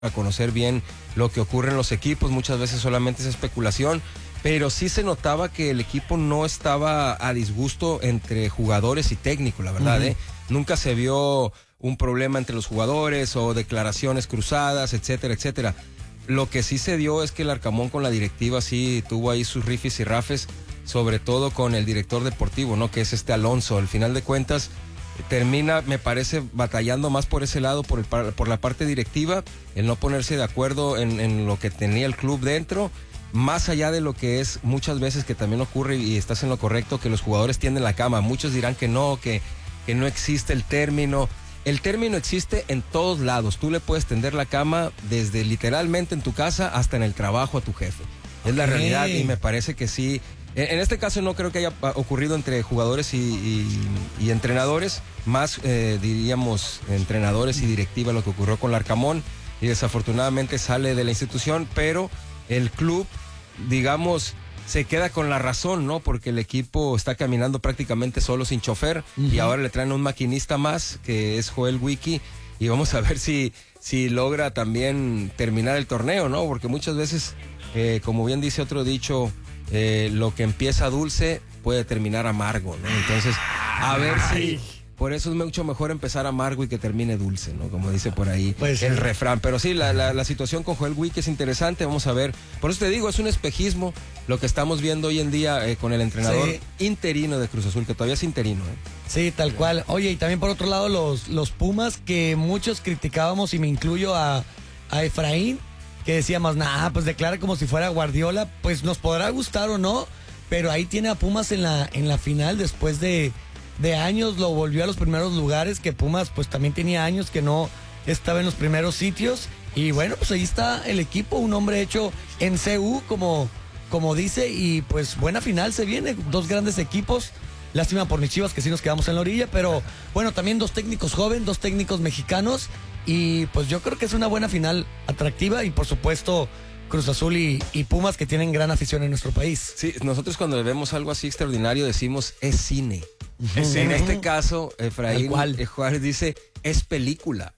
a conocer bien lo que ocurre en los equipos, muchas veces solamente es especulación, pero sí se notaba que el equipo no estaba a disgusto entre jugadores y técnico, la verdad, Nunca se vio un problema entre los jugadores o declaraciones cruzadas, etcétera, etcétera. Lo que sí se dio es que el Arcamón con la directiva sí tuvo ahí sus rifes y rafes, sobre todo con el director deportivo, ¿no? Que es Alonso. Al final de cuentas termina, me parece, batallando más por ese lado, por la parte directiva, el no ponerse de acuerdo en lo que tenía el club dentro, más allá de lo que es muchas veces que también ocurre, y estás en lo correcto, que los jugadores tienden la cama. Muchos dirán que no existe el término. El término existe en todos lados. Tú le puedes tender la cama desde literalmente en tu casa hasta en el trabajo a tu jefe. Es la realidad, y me parece que sí. En este caso no creo que haya ocurrido entre jugadores y entrenadores, más diríamos entrenadores y directiva, lo que ocurrió con Larcamón, y desafortunadamente sale de la institución, pero el club, digamos, se queda con la razón, ¿no? Porque el equipo está caminando prácticamente solo, sin chofer, y ahora le traen un maquinista más, que es Joel Wiki, y vamos a ver si logra también terminar el torneo, ¿no? Porque muchas veces, como bien dice otro dicho, lo que empieza dulce puede terminar amargo, ¿no? Entonces, a ver si... Por eso es mucho mejor empezar amargo y que termine dulce, ¿no? Como dice por ahí el refrán. Pero sí, la situación con Joel Wiki es interesante, vamos a ver. Por eso te digo, es un espejismo lo que estamos viendo hoy en día con el entrenador interino de Cruz Azul, que todavía es interino, Sí, tal cual. Oye, y también por otro lado los Pumas, que muchos criticábamos, y me incluyo a Efraín, que decíamos, pues declara como si fuera Guardiola. Pues nos podrá gustar o no, pero ahí tiene a Pumas en la final después de años, lo volvió a los primeros lugares, que Pumas pues también tenía años que no estaba en los primeros sitios, y bueno, pues ahí está el equipo, un hombre hecho en CU, como dice, y pues buena final se viene, dos grandes equipos. Lástima por mis Chivas que sí nos quedamos en la orilla, pero bueno, también dos técnicos jóvenes, dos técnicos mexicanos, y pues yo creo que es una buena final atractiva, y por supuesto Cruz Azul y Pumas, que tienen gran afición en nuestro país. Sí, nosotros cuando vemos algo así extraordinario decimos, es cine. En este caso, Efraín Juárez dice, es película.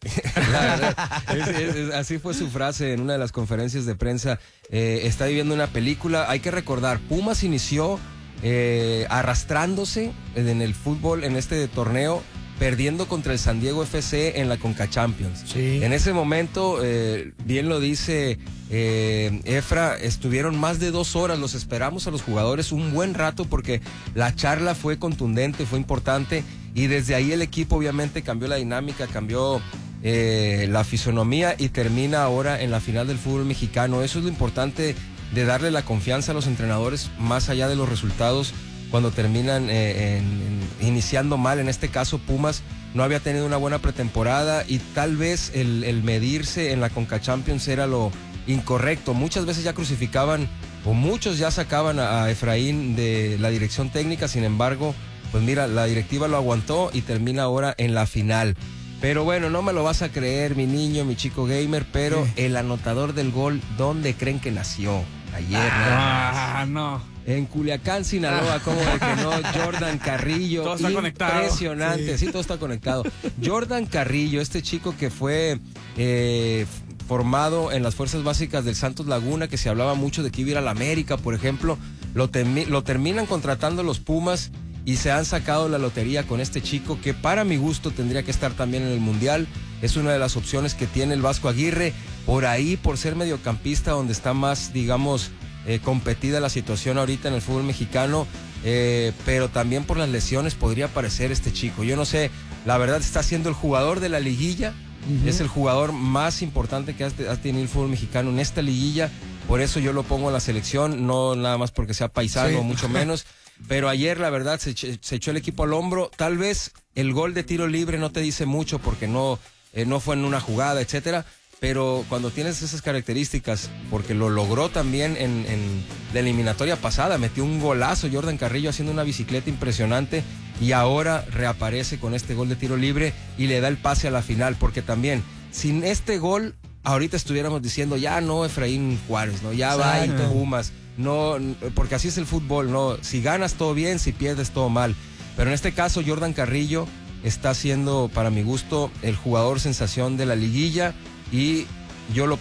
Así fue su frase en una de las conferencias de prensa. Está viviendo una película. Hay que recordar, Pumas inició arrastrándose en el fútbol en este torneo, perdiendo contra el San Diego FC en la Conca Champions. En ese momento, bien lo dice Efra, estuvieron más de 2 horas, los esperamos a los jugadores un buen rato, porque la charla fue contundente, fue importante, y desde ahí el equipo obviamente cambió la dinámica, cambió la fisonomía, y termina ahora en la final del fútbol mexicano. Eso es lo importante, de darle la confianza a los entrenadores, más allá de los resultados, cuando terminan iniciando mal. En este caso, Pumas no había tenido una buena pretemporada, y tal vez el medirse en la Conca Champions era lo incorrecto. Muchas veces ya crucificaban, o muchos ya sacaban a Efraín de la dirección técnica. Sin embargo, pues mira, la directiva lo aguantó y termina ahora en la final. Pero bueno, no me lo vas a creer, mi niño, mi chico gamer, pero el anotador del gol, ¿dónde creen que nació? Ayer. No. En Culiacán, Sinaloa, como de que no, Jordan Carrillo. Todo está conectado. Impresionante, sí, todo está conectado. Jordan Carrillo, este chico que fue formado en las fuerzas básicas del Santos Laguna, que se hablaba mucho de que iba a ir a la América, por ejemplo, lo terminan contratando los Pumas, y se han sacado la lotería con este chico, que para mi gusto tendría que estar también en el Mundial. Es una de las opciones que tiene el Vasco Aguirre, por ahí, por ser mediocampista, donde está más, digamos, competida la situación ahorita en el fútbol mexicano, pero también por las lesiones podría aparecer este chico. Yo no sé, la verdad está siendo el jugador de la liguilla, es el jugador más importante que ha tenido el fútbol mexicano en esta liguilla, por eso yo lo pongo en la selección, no nada más porque sea paisano, mucho menos. Pero ayer la verdad se echó el equipo al hombro. Tal vez el gol de tiro libre no te dice mucho, porque no fue en una jugada, etcétera, pero cuando tienes esas características, porque lo logró también en la eliminatoria pasada, metió un golazo Jordan Carrillo haciendo una bicicleta impresionante, y ahora reaparece con este gol de tiro libre y le da el pase a la final, porque también sin este gol ahorita estuviéramos diciendo, ya no Efraín Juárez, no, ya va y Pumas, no, porque así es el fútbol, no, si ganas todo bien, si pierdes todo mal, pero en este caso Jordan Carrillo está siendo, para mi gusto, el jugador sensación de la liguilla, y yo lo